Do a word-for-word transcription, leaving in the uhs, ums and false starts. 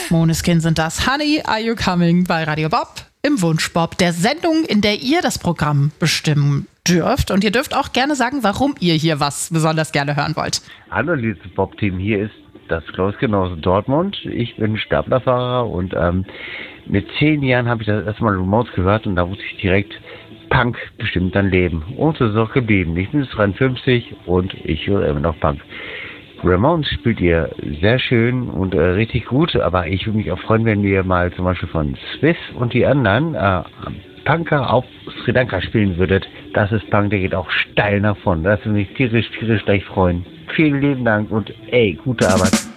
Måneskin sind das. Honey, are you coming bei Radio Bob im Wunschbob, der Sendung, in der ihr das Programm bestimmen dürft. Und ihr dürft auch gerne sagen, warum ihr hier was besonders gerne hören wollt. Hallo, liebes Bob-Team, hier ist das Klausken aus Dortmund. Ich bin Staplerfahrer und ähm, mit zehn Jahren habe ich das erste Mal Remote gehört und da wusste ich direkt, Punk bestimmt dein Leben. Und so ist es auch geblieben. Ich bin jetzt dreiundfünfzig und ich höre immer noch Punk. Ramones spielt ihr sehr schön und äh, richtig gut, aber ich würde mich auch freuen, wenn wir mal zum Beispiel von Swiss und die anderen äh, Punker auf Sri Lanka spielen würdet. Das ist Punk, der geht auch steil nach vorne. Das würde mich tierisch, tierisch gleich freuen. Vielen lieben Dank und ey, gute Arbeit.